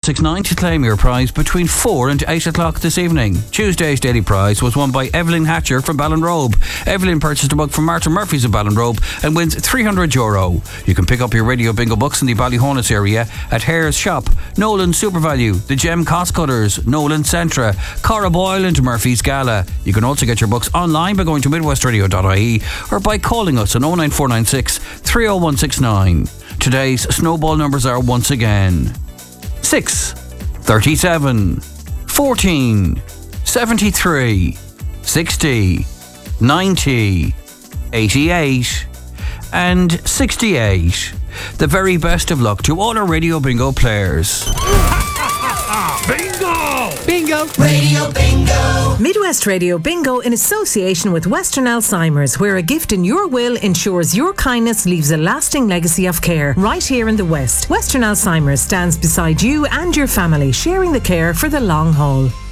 08169 to claim your prize between 4 and 8 o'clock this evening. Tuesday's daily prize was won by Evelyn Hatcher from Ballinrobe. Evelyn purchased a mug from Martin Murphy's of Ballinrobe and wins €300. You can pick up your Radio Bingo books in the Ballyhonus area at Hare's Shop, Nolan SuperValue, the Gem Cost Cutters, Nolan Centra, Cara Boyle and Murphy's Gala. You can also get your books online by going to midwestradio.ie or by calling us on 09496 30169. Today's snowball numbers are once again 6, 37, 14, 73, 60, 90, 88 and 68. The very best of luck to all our Radio Bingo players. Bingo! Bingo! Radio Bingo! Midwest Radio Bingo in association with Western Alzheimer's, where a gift in your will ensures your kindness leaves a lasting legacy of care right here in the West. Western Alzheimer's stands beside you and your family, sharing the care for the long haul.